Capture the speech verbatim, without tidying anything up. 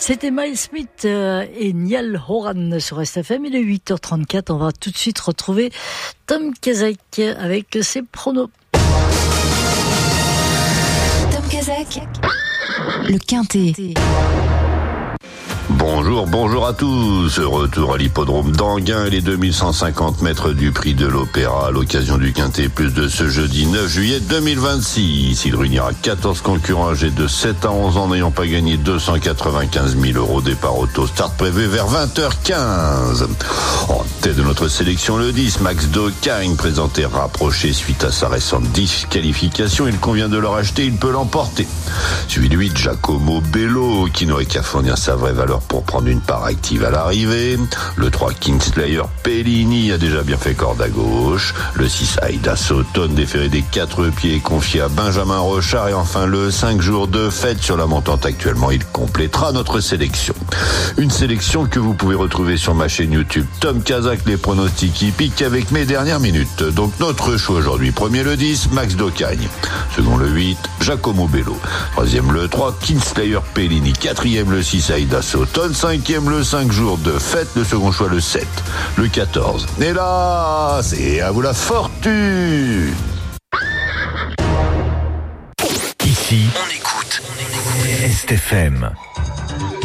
C'était Miles Smith euh, et Niall Horan sur S F M. Il est huit heures trente-quatre. On va tout de suite retrouver Tom Kazak avec ses pronos. Tom Kazak, le Quintet. Bonjour, bonjour à tous. Retour à l'hippodrome d'Anguin et les deux mille cent cinquante mètres du prix de l'Opéra à l'occasion du Quintet Plus de ce jeudi neuf juillet deux mille vingt-six. Il réunira quatorze concurrents âgés de sept à onze ans n'ayant pas gagné deux cent quatre-vingt-quinze mille euros. Départ auto start prévu vers vingt heures quinze. En tête de notre sélection, le dix, Max Docagne, présenté rapproché suite à sa récente disqualification. Il convient de le racheter, il peut l'emporter. Suivi de huit, Giacomo Bello, qui n'aurait qu'à fournir sa vraie valeur pour prendre une part active à l'arrivée. Le trois, Kingslayer Pellini, a déjà bien fait corde à gauche. Le six, Aida Sauton, déféré des quatre pieds, confié à Benjamin Rochard. Et enfin le cinq, Jour de fête sur la montante actuellement. Il complétera notre sélection. Une sélection que vous pouvez retrouver sur ma chaîne YouTube Tom Kazak, les pronostics hippiques avec mes dernières minutes. Donc notre choix aujourd'hui. Premier le dix, Max Docagne. Second le huit, Giacomo Bello. Troisième le trois, Kingslayer Pellini. Quatrième le six, Aida Sauton. Cinquième le cinq, Jour de fête. Le second choix le sept, le quatorze. Et là, c'est à vous la fortune. Ici, on écoute, on écoute S F M.